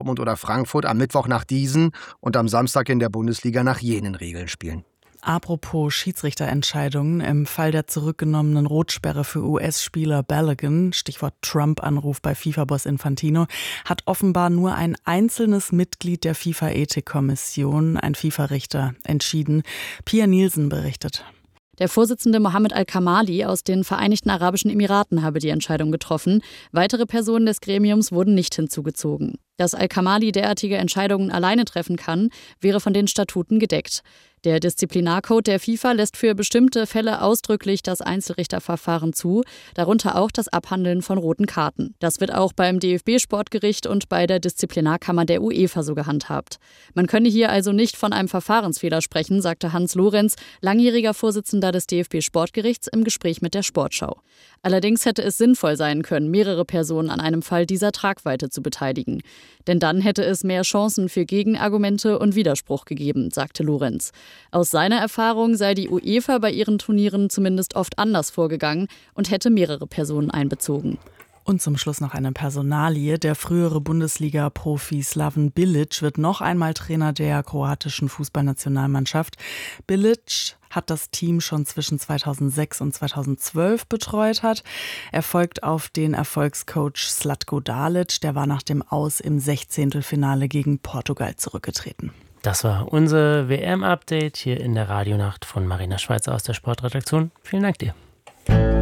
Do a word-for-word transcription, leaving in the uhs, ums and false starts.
Dortmund oder Frankfurt am Mittwoch nach diesen und am Samstag in der Bundesliga nach jenen Regeln spielen. Apropos Schiedsrichterentscheidungen, im Fall der zurückgenommenen Rotsperre für U S-Spieler Balogun, Stichwort Trump-Anruf bei FIFA-Boss Infantino, hat offenbar nur ein einzelnes Mitglied der FIFA-Ethikkommission, ein FIFA-Richter, entschieden. Pia Nielsen berichtet. Der Vorsitzende Mohammed Al-Kamali aus den Vereinigten Arabischen Emiraten habe die Entscheidung getroffen. Weitere Personen des Gremiums wurden nicht hinzugezogen. Dass Al-Kamali derartige Entscheidungen alleine treffen kann, wäre von den Statuten gedeckt. Der Disziplinarcode der FIFA lässt für bestimmte Fälle ausdrücklich das Einzelrichterverfahren zu, darunter auch das Abhandeln von roten Karten. Das wird auch beim D F B-Sportgericht und bei der Disziplinarkammer der UEFA so gehandhabt. Man könne hier also nicht von einem Verfahrensfehler sprechen, sagte Hans Lorenz, langjähriger Vorsitzender des D F B-Sportgerichts, im Gespräch mit der Sportschau. Allerdings hätte es sinnvoll sein können, mehrere Personen an einem Fall dieser Tragweite zu beteiligen. Denn dann hätte es mehr Chancen für Gegenargumente und Widerspruch gegeben, sagte Lorenz. Aus seiner Erfahrung sei die UEFA bei ihren Turnieren zumindest oft anders vorgegangen und hätte mehrere Personen einbezogen. Und zum Schluss noch eine Personalie. Der frühere Bundesliga-Profi Slaven Bilic wird noch einmal Trainer der kroatischen Fußballnationalmannschaft. Bilic hat das Team schon zwischen zweitausendsechs und zweitausendzwölf betreut hat. Er folgt auf den Erfolgscoach Zlatko Dalic. Der war nach dem Aus im Sechzehntelfinale gegen Portugal zurückgetreten. Das war unser W M-Update hier in der Radionacht von Marina Schweizer aus der Sportredaktion. Vielen Dank dir.